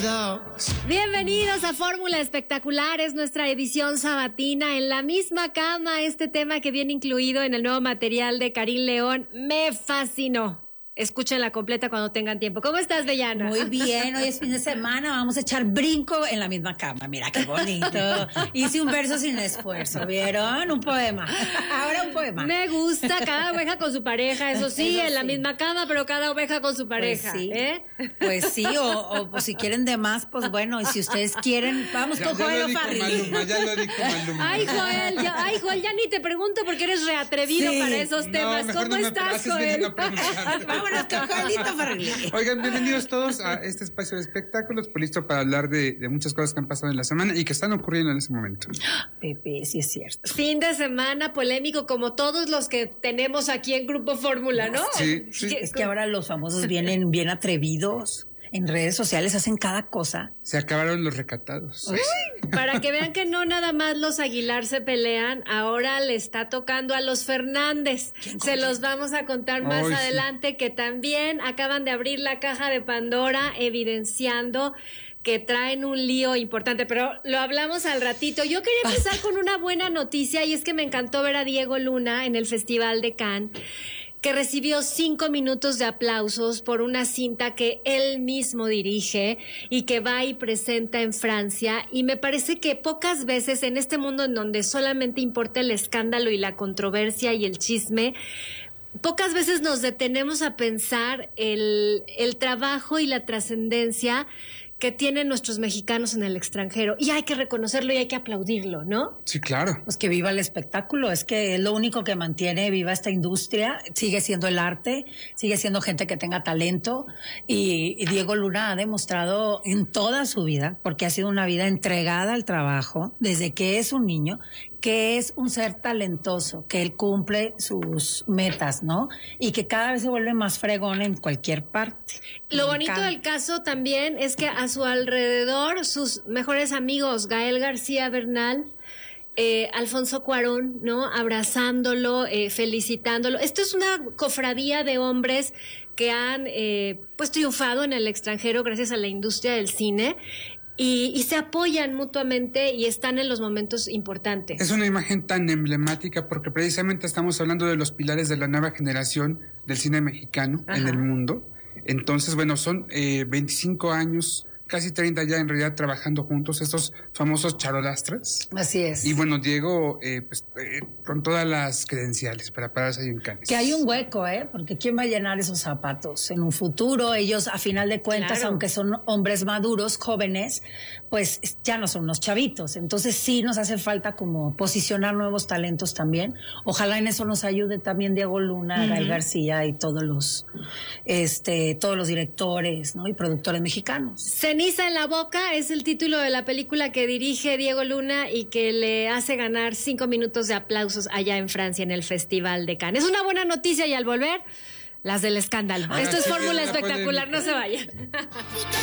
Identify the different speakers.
Speaker 1: dos.
Speaker 2: Bienvenidos a Fórmula Espectacular, es nuestra edición sabatina en la misma cama. Este tema que viene incluido en el nuevo material de Karim León me fascinó. Escúchenla completa cuando tengan tiempo. ¿Cómo estás, Bellana?
Speaker 3: Muy bien, hoy es fin de semana, vamos a echar brinco en la misma cama. Mira qué bonito. Hice un verso sin esfuerzo, ¿vieron? Un poema. Ahora un poema.
Speaker 2: Me gusta, cada oveja con su pareja, eso sí, en la misma cama, pero cada oveja con su pareja.
Speaker 3: Pues sí,
Speaker 2: pues
Speaker 3: sí o pues si quieren de más, pues bueno, y si ustedes quieren, vamos con Joel o Farril.
Speaker 4: Ya lo dijo Maluma.
Speaker 2: Ay, Joel, ya ni te pregunto porque eres reatrevido para esos temas. ¿Cómo estás, Joel?
Speaker 3: Vámonos con Joelito Farril.
Speaker 4: Oigan, bienvenidos todos a este espacio de espectáculos, pues listo para hablar de muchas cosas que han pasado en la semana y que están ocurriendo en ese momento.
Speaker 3: Pepe, sí es cierto.
Speaker 2: Fin de semana polémico como todos los que tenemos aquí en Grupo Fórmula, ¿no?
Speaker 4: Sí.
Speaker 3: Es que ahora los famosos vienen bien atrevidos. En redes sociales hacen cada cosa.
Speaker 4: Se acabaron los recatados.
Speaker 2: Uy, para que vean que no nada más los Aguilar se pelean, ahora le está tocando a los Fernández. Se los vamos a contar más adelante, que también acaban de abrir la caja de Pandora, evidenciando que traen un lío importante, pero lo hablamos al ratito. Yo quería empezar con una buena noticia, y es que me encantó ver a Diego Luna en el Festival de Cannes, que recibió 5 minutos de aplausos por una cinta que él mismo dirige y que va y presenta en Francia. Y me parece que pocas veces en este mundo en donde solamente importa el escándalo y la controversia y el chisme, pocas veces nos detenemos a pensar el trabajo y la trascendencia que tienen nuestros mexicanos en el extranjero. Y hay que reconocerlo y hay que aplaudirlo, ¿no?
Speaker 4: Sí, claro.
Speaker 3: Pues que viva el espectáculo, es que es lo único que mantiene viva esta industria, sigue siendo el arte, sigue siendo gente que tenga talento, y Diego Luna ha demostrado en toda su vida, porque ha sido una vida entregada al trabajo, desde que es un niño, que es un ser talentoso, que él cumple sus metas, ¿no? Y que cada vez se vuelve más fregón en cualquier parte.
Speaker 2: Lo bonito del caso también es que a su alrededor, sus mejores amigos, Gael García Bernal, Alfonso Cuarón, ¿no? Abrazándolo, felicitándolo. Esto es una cofradía de hombres que han pues triunfado en el extranjero gracias a la industria del cine. Y se apoyan mutuamente y están en los momentos importantes.
Speaker 4: Es una imagen tan emblemática porque precisamente estamos hablando de los pilares de la nueva generación del cine mexicano en el mundo. Entonces, bueno, son 25 años, casi 30 ya en realidad trabajando juntos, estos famosos charolastras.
Speaker 3: Así es.
Speaker 4: Y bueno, Diego, con todas las credenciales para pararse ahí en Cannes.
Speaker 3: Que hay un hueco, porque ¿quién va a llenar esos zapatos? En un futuro, ellos, a final de cuentas, claro, aunque son hombres maduros, jóvenes, pues ya no son unos chavitos. Entonces sí nos hace falta como posicionar nuevos talentos también. Ojalá en eso nos ayude también Diego Luna, Gael García y todos los directores, ¿no? Y productores mexicanos.
Speaker 2: Ceniza en la boca es el título de la película que dirige Diego Luna y que le hace ganar 5 minutos de aplausos allá en Francia en el Festival de Cannes. Es una buena noticia y al volver, las del escándalo. Esto es Fórmula Espectacular, no se vayan.